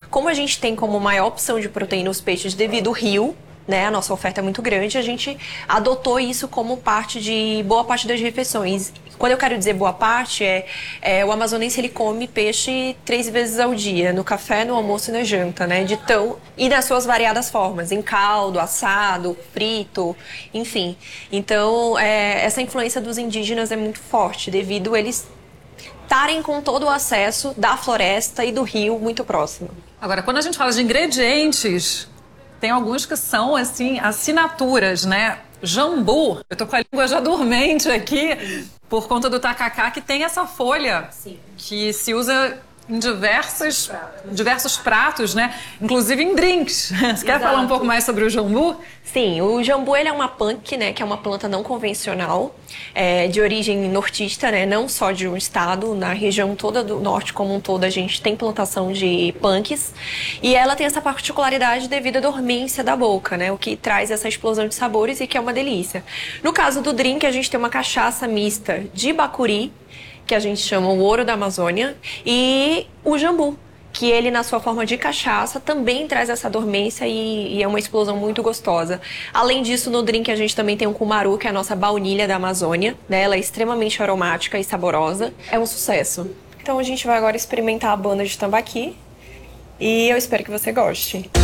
Como a gente tem como maior opção de proteína os peixes devido ao rio, né, a nossa oferta é muito grande, a gente adotou isso como parte de boa parte das refeições. Quando eu quero dizer boa parte, o amazonense ele come peixe 3 vezes ao dia, no café, no almoço e na janta, né, e nas suas variadas formas, em caldo, assado, frito, enfim. Então, essa influência dos indígenas é muito forte, devido a eles estarem com todo o acesso da floresta e do rio muito próximo. Agora, quando a gente fala de ingredientes, tem alguns que são, assim, assinaturas, né? Jambu, eu tô com a língua já dormente aqui, por conta do tacacá, que tem essa folha. Sim. Que se usa em diversos pratos, né? Inclusive em drinks. Você quer falar um pouco mais sobre o jambu? Sim, o jambu ele é uma punk, né, que é uma planta não convencional, de origem nortista, né, não só de um estado, na região toda do norte como um todo a gente tem plantação de punks, e ela tem essa particularidade devido à dormência da boca, né, o que traz essa explosão de sabores e que é uma delícia. No caso do drink, a gente tem uma cachaça mista de bacuri, que a gente chama o ouro da Amazônia, e o jambu, que ele, na sua forma de cachaça, também traz essa dormência e é uma explosão muito gostosa. Além disso, no drink a gente também tem o cumaru, que é a nossa baunilha da Amazônia, né? Ela é extremamente aromática e saborosa. É um sucesso. Então a gente vai agora experimentar a banda de tambaqui e eu espero que você goste.